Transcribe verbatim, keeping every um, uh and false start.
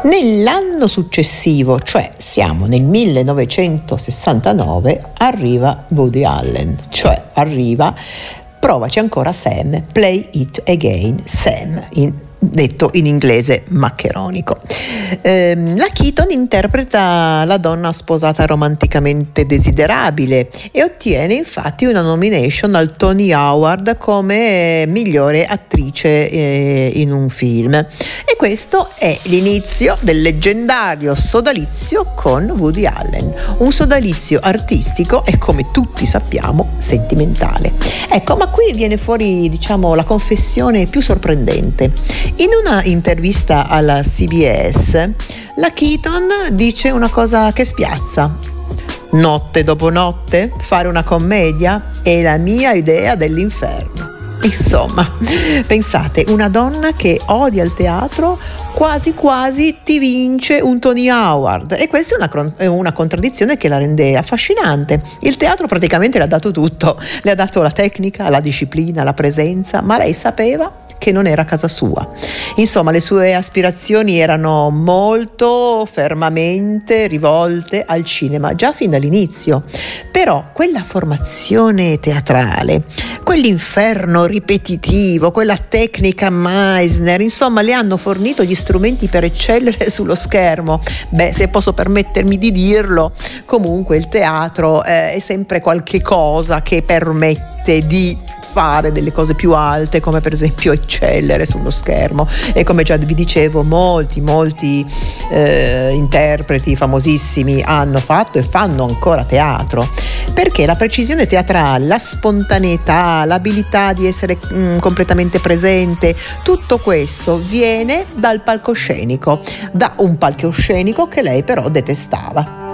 Nell'anno successivo, cioè siamo nel millenovecentosessantanove, arriva Woody Allen, cioè arriva Provaci ancora Sam, Play It Again Sam, in, detto in inglese maccheronico. Eh, la Keaton interpreta la donna sposata romanticamente desiderabile e ottiene infatti una nomination al Tony Award come migliore attrice eh, in un film. E questo è l'inizio del leggendario sodalizio con Woody Allen, un sodalizio artistico e, come tutti sappiamo, sentimentale. Ecco, ma qui viene fuori, diciamo, la confessione più sorprendente. In una intervista alla C B S, la Keaton dice una cosa che spiazza: notte dopo notte fare una commedia è la mia idea dell'inferno. Insomma, pensate, una donna che odia il teatro quasi quasi ti vince un Tony Award, e questa è una, è una contraddizione che la rende affascinante. Il teatro praticamente le ha dato tutto, le ha dato la tecnica, la disciplina, la presenza, ma lei sapeva che non era casa sua. Insomma, le sue aspirazioni erano molto fermamente rivolte al cinema già fin dall'inizio. Però quella formazione teatrale, quell'inferno ripetitivo, quella tecnica Meisner, insomma, le hanno fornito gli strumenti per eccellere sullo schermo. Beh, se posso permettermi di dirlo, comunque il teatro eh, è sempre qualche cosa che permette di fare delle cose più alte, come per esempio eccellere sullo schermo. E come già vi dicevo, molti molti eh, interpreti famosissimi hanno fatto e fanno ancora teatro, perché la precisione teatrale, la spontaneità, l'abilità di essere mh, completamente presente, tutto questo viene dal palcoscenico, da un palcoscenico che lei però detestava.